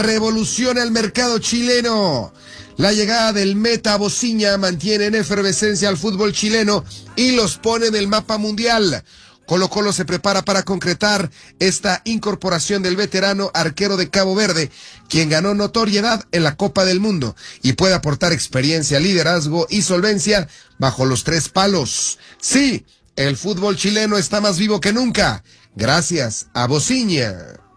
Revoluciona el mercado chileno. La llegada del Meta Bociña mantiene en efervescencia al fútbol chileno y los pone en el mapa mundial. Colo-Colo se prepara para concretar esta incorporación del veterano arquero de Cabo Verde, quien ganó notoriedad en la Copa del Mundo y puede aportar experiencia, liderazgo y solvencia bajo los tres palos. Sí, el fútbol chileno está más vivo que nunca, gracias a Bociña.